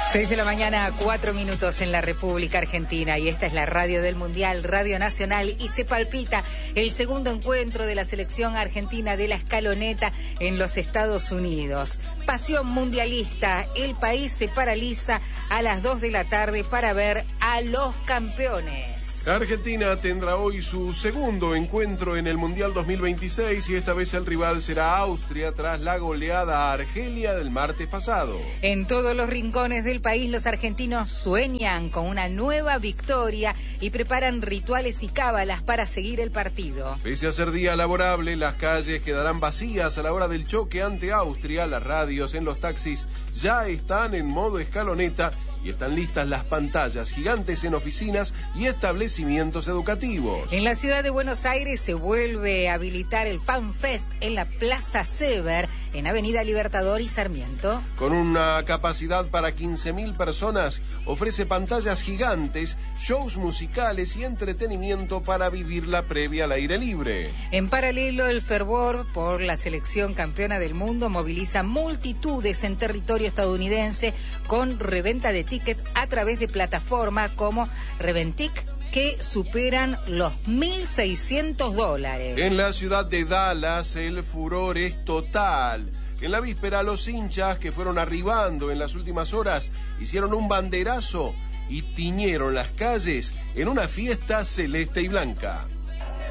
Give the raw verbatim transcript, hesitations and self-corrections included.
Seis de la mañana, cuatro minutos en la República Argentina, y esta es la radio del Mundial, Radio Nacional, y se palpita el segundo encuentro de la selección argentina de la escaloneta en los Estados Unidos. Pasión mundialista, el país se paraliza a las dos de la tarde para ver a los campeones. La Argentina tendrá hoy su segundo encuentro en el Mundial dos mil veintiséis y esta vez el rival será Austria tras la goleada a Argelia del martes pasado. En todos los rincones del país los argentinos sueñan con una nueva victoria y preparan rituales y cábalas para seguir el partido. Pese a ser día laborable, las calles quedarán vacías a la hora del choque ante Austria. Las radios en los taxis ya están en modo escaloneta y están listas las pantallas gigantes en oficinas y establecimientos educativos. En la ciudad de Buenos Aires se vuelve a habilitar el Fan Fest en la Plaza Sever, en Avenida Libertador y Sarmiento. Con una capacidad para quince mil personas, ofrece pantallas gigantes, shows musicales y entretenimiento para vivir la previa al aire libre. En paralelo, el fervor por la selección campeona del mundo moviliza multitudes en territorio estadounidense con reventa de tickets a través de plataformas como Reventic, que superan los mil seiscientos dólares. En la ciudad de Dallas el furor es total. En la víspera los hinchas que fueron arribando en las últimas horas hicieron un banderazo y tiñeron las calles en una fiesta celeste y blanca.